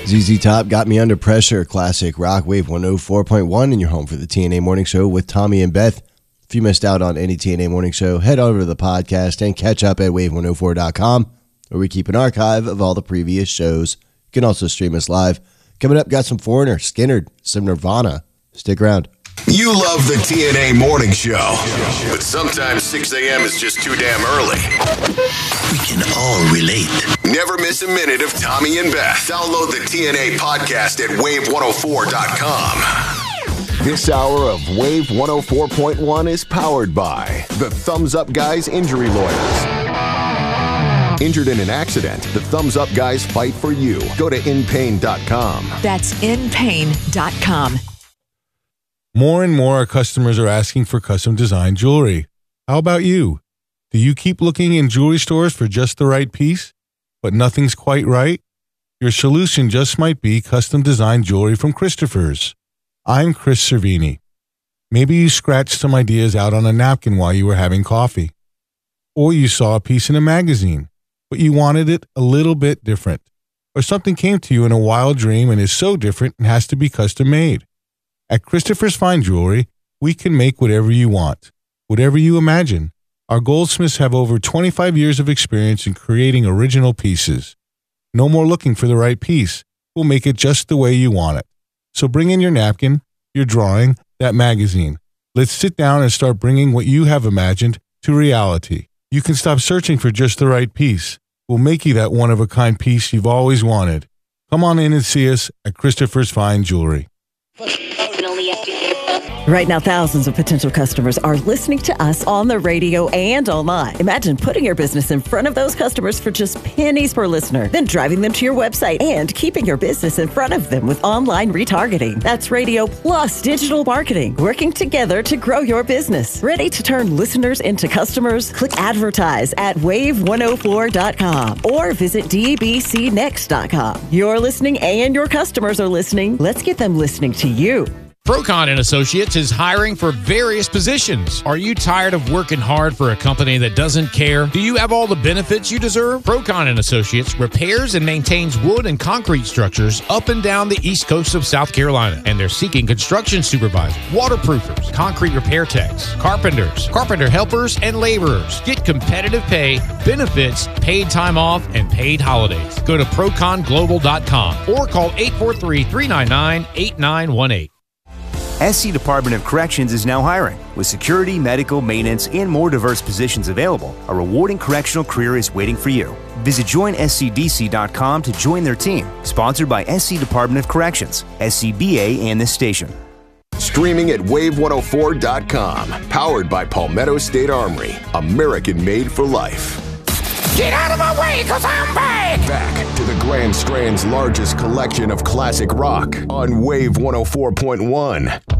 ZZ Top, Got Me Under Pressure, classic rock, Wave 104.1, and you're home for the TNA Morning Show with Tommy and Beth. If you missed out on any TNA Morning Show, head over to the podcast and catch up at wave104.com, where we keep an archive of all the previous shows. You can also stream us live. Coming up, got some Foreigner, Skynyrd, some Nirvana. Stick around. You love the TNA Morning Show, but sometimes 6 a.m. is just too damn early. We can all relate. Never miss a minute of Tommy and Beth. Download the TNA podcast at wave104.com. This hour of Wave 104.1 is powered by the Thumbs Up Guys Injury Lawyers. Injured in an accident, the Thumbs Up Guys fight for you. Go to inpain.com. That's inpain.com. More and more customers are asking for custom design jewelry. How about you? Do you keep looking in jewelry stores for just the right piece, but nothing's quite right? Your solution just might be custom design jewelry from Christopher's. I'm Chris Cervini. Maybe you scratched some ideas out on a napkin while you were having coffee. Or you saw a piece in a magazine, but you wanted it a little bit different. Or something came to you in a wild dream and is so different and has to be custom made. At Christopher's Fine Jewelry, we can make whatever you want, whatever you imagine. Our goldsmiths have over 25 years of experience in creating original pieces. No more looking for the right piece. We'll make it just the way you want it. So bring in your napkin, your drawing, that magazine. Let's sit down and start bringing what you have imagined to reality. You can stop searching for just the right piece. We'll make you that one-of-a-kind piece you've always wanted. Come on in and see us at Christopher's Fine Jewelry. Right now, thousands of potential customers are listening to us on the radio and online. Imagine putting your business in front of those customers for just pennies per listener, then driving them to your website and keeping your business in front of them with online retargeting. That's radio plus digital marketing, working together to grow your business. Ready to turn listeners into customers? Click advertise at wave104.com or visit dbcnext.com. You're listening and your customers are listening. Let's get them listening to you. Procon & Associates is hiring for various positions. Are you tired of working hard for a company that doesn't care? Do you have all the benefits you deserve? Procon & Associates repairs and maintains wood and concrete structures up and down the east coast of South Carolina. And they're seeking construction supervisors, waterproofers, concrete repair techs, carpenters, carpenter helpers, and laborers. Get competitive pay, benefits, paid time off, and paid holidays. Go to proconglobal.com or call 843-399-8918. SC Department of Corrections is now hiring. With security, medical, maintenance, and more diverse positions available, a rewarding correctional career is waiting for you. Visit joinscdc.com to join their team. Sponsored by SC Department of Corrections, SCBA, and this station. Streaming at wave104.com. Powered by Palmetto State Armory. American made for life. Get out of my way, cause I'm back! Back to the Grand Strand's largest collection of classic rock on Wave 104.1.